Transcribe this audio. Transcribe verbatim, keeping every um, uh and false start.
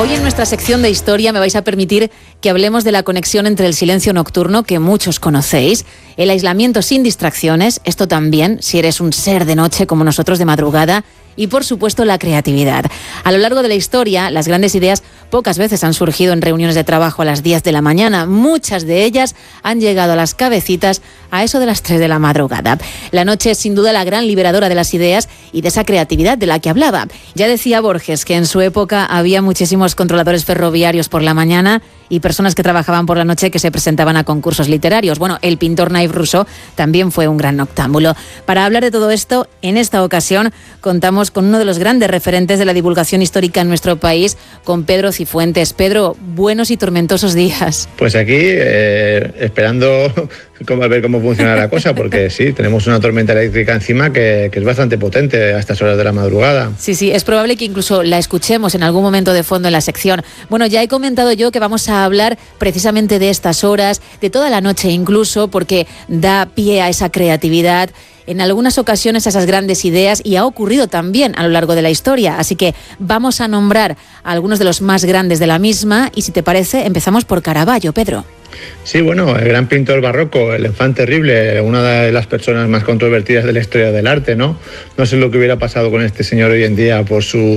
Hoy en nuestra sección de historia me vais a permitir que hablemos de la conexión entre el silencio nocturno, que muchos conocéis, el aislamiento sin distracciones, esto también, si eres un ser de noche como nosotros de madrugada, y por supuesto la creatividad. A lo largo de la historia, las grandes ideas pocas veces han surgido en reuniones de trabajo a las diez de la mañana. Muchas de ellas han llegado a las cabecitas a eso de las tres de la madrugada. La noche es sin duda la gran liberadora de las ideas y de esa creatividad de la que hablaba. Ya decía Borges que en su época había muchísimos controladores ferroviarios por la mañana y personas que trabajaban por la noche que se presentaban a concursos literarios. Bueno, el pintor Naïve Rousseau también fue un gran noctámbulo. Para hablar de todo esto, en esta ocasión contamos con uno de los grandes referentes de la divulgación histórica en nuestro país, con Pedro Cifuentes. Pedro, buenos y tormentosos días. Pues aquí, eh, esperando cómo, a ver cómo funciona la cosa, porque sí, tenemos una tormenta eléctrica encima que, que es bastante potente a estas horas de la madrugada. Sí, sí, es probable que incluso la escuchemos en algún momento de fondo en la sección. Bueno, ya he comentado yo que vamos a hablar precisamente de estas horas, de toda la noche incluso, porque da pie a esa creatividad, en algunas ocasiones a esas grandes ideas, y ha ocurrido también a lo largo de la historia. Así que vamos a nombrar a algunos de los más grandes de la misma y, si te parece, empezamos por Caravaggio, Pedro. Sí, bueno, el gran pintor barroco, el Enfant Terrible, una de las personas más controvertidas de la historia del arte, ¿no? No sé lo que hubiera pasado con este señor hoy en día por su